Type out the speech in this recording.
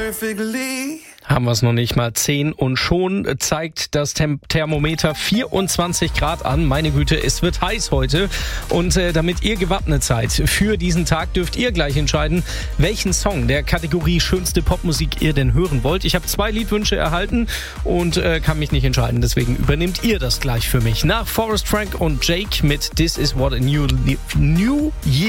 Haben wir es noch nicht mal 10 und schon zeigt das Thermometer 24 Grad an. Meine Güte, es wird heiß heute. Und damit ihr gewappnet seid für diesen Tag, dürft ihr gleich entscheiden, welchen Song der Kategorie schönste Popmusik ihr denn hören wollt. Ich habe 2 Liedwünsche erhalten und kann mich nicht entscheiden. Deswegen übernehmt ihr das gleich für mich. Nach Forrest Frank und Jake mit This Is What a New Year